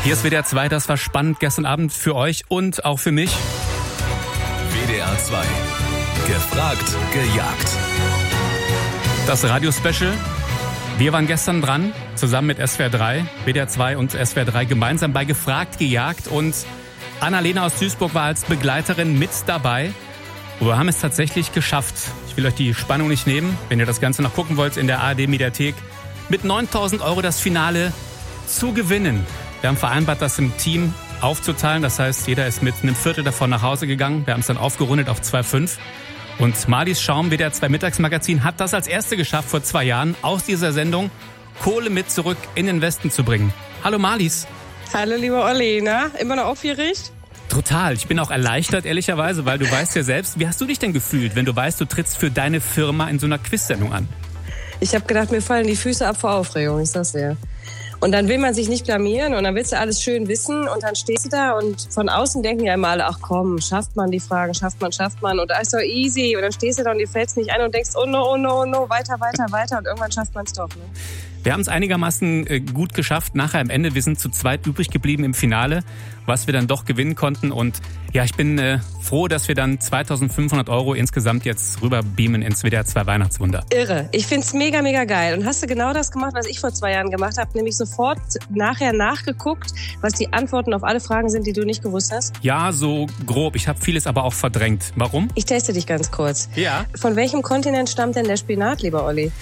Hier ist WDR 2, das war spannend gestern Abend für euch und auch für mich. WDR 2, gefragt, gejagt. Das Radio-Special. Wir waren gestern dran, zusammen mit SWR 3, WDR 2 und SWR 3 gemeinsam bei Gefragt, gejagt. Und Annalena aus Duisburg war als Begleiterin mit dabei. Und wir haben es tatsächlich geschafft. Ich will euch die Spannung nicht nehmen, wenn ihr das Ganze noch gucken wollt in der ARD-Mediathek. Mit 9.000 € das Finale zu gewinnen. Wir haben vereinbart, das im Team aufzuteilen. Das heißt, jeder ist mit einem Viertel davon nach Hause gegangen. Wir haben es dann aufgerundet auf 2,5. Und Marlies Schaum, WDR 2 Mittagsmagazin, hat das als Erste geschafft vor 2 Jahren, aus dieser Sendung Kohle mit zurück in den Westen zu bringen. Hallo Marlies. Hallo lieber Olli, na? Immer noch aufgeregt? Total. Ich bin auch erleichtert, ehrlicherweise, weil du weißt ja selbst, wie hast du dich denn gefühlt, wenn du weißt, du trittst für deine Firma in so einer Quiz-Sendung an? Ich habe gedacht, mir fallen die Füße ab vor Aufregung, ich sag's dir. Und dann will man sich nicht blamieren und dann willst du alles schön wissen und dann stehst du da und von außen denken ja immer alle, ach komm, schafft man die Fragen, schafft man und da ist doch easy und dann stehst du da und dir fällt's nicht ein und denkst, oh no, weiter und irgendwann schafft man es doch. Ne? Wir haben es einigermaßen gut geschafft. Nachher am Ende, wir sind zu zweit übrig geblieben im Finale, was wir dann doch gewinnen konnten. Und ja, ich bin froh, dass wir dann 2.500 € insgesamt jetzt rüber beamen ins WDR 2 Weihnachtswunder. Irre. Ich find's mega, mega geil. Und hast du genau das gemacht, was ich vor 2 Jahren gemacht habe, nämlich sofort nachher nachgeguckt, was die Antworten auf alle Fragen sind, die du nicht gewusst hast? Ja, so grob. Ich habe vieles aber auch verdrängt. Warum? Ich teste dich ganz kurz. Ja. Von welchem Kontinent stammt denn der Spinat, lieber Olli?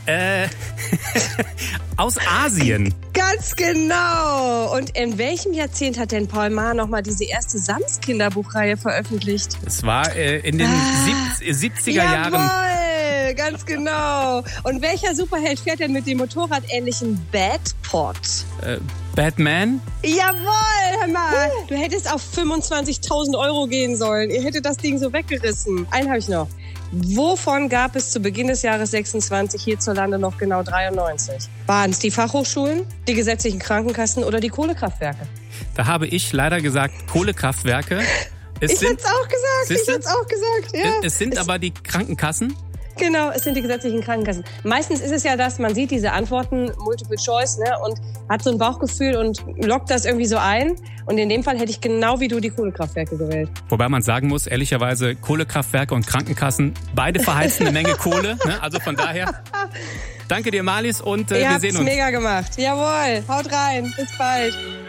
Aus Asien. Ganz genau. Und in welchem Jahrzehnt hat denn Paul Maar nochmal diese erste Sams-Kinderbuchreihe veröffentlicht? Es war in den 70er Jahren. Jawohl, ganz genau. Und welcher Superheld fährt denn mit dem motorradähnlichen Batpod? Batman? Jawohl, hör mal. Du hättest auf 25.000 € gehen sollen. Ihr hättet das Ding so weggerissen. Einen habe ich noch. Wovon gab es zu Beginn des Jahres 26 hierzulande noch genau 93? Waren es die Fachhochschulen, die gesetzlichen Krankenkassen oder die Kohlekraftwerke? Da habe ich leider gesagt Kohlekraftwerke. Ich hätte es auch gesagt. Ja. Es sind aber die Krankenkassen. Genau, es sind die gesetzlichen Krankenkassen. Meistens ist es ja das, man sieht diese Antworten, Multiple Choice, ne, und hat so ein Bauchgefühl und lockt das irgendwie so ein. Und in dem Fall hätte ich genau wie du die Kohlekraftwerke gewählt. Wobei man sagen muss, ehrlicherweise, Kohlekraftwerke und Krankenkassen, beide verheizen eine Menge Kohle. Ne? Also von daher, danke dir Marlies und wir sehen uns. Ihr habt's mega gemacht. Jawohl, haut rein, bis bald.